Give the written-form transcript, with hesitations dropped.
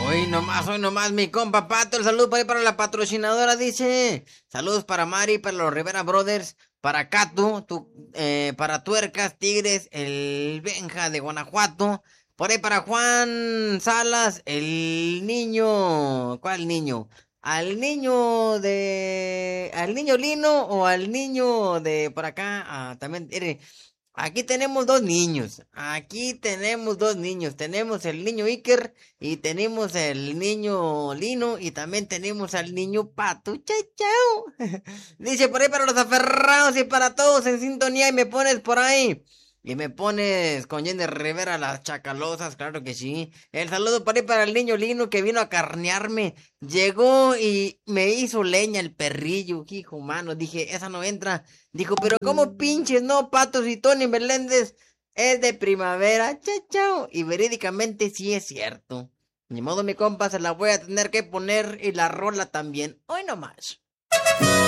Hoy nomás, mi compa Pato, el saludo para ahí para la patrocinadora, dice. Saludos para Mari, para los Rivera Brothers, para Cato, para Tuercas, Tigres, el Benja de Guanajuato, por ahí para Juan Salas, el niño, ¿cuál niño? ¿Al niño Lino o al niño de por acá? También, aquí tenemos dos niños. Aquí tenemos dos niños. Tenemos el niño Iker y tenemos el niño Lino y también tenemos al niño Pato. Chao, chao. Dice por ahí para los aferrados y para todos en sintonía y me pones por ahí. Y me pones con Jenny Rivera las chacalosas, claro que sí. El saludo por ahí para el niño Lino que vino a carnearme. Llegó y me hizo leña el perrillo, hijo mano. Dije, esa no entra. Dijo, pero ¿cómo pinches, no, Patos y Tony Meléndez? Es de primavera, chao, chao. Y verídicamente sí es cierto. Ni modo, mi compa, se la voy a tener que poner y la rola también. Hoy nomás.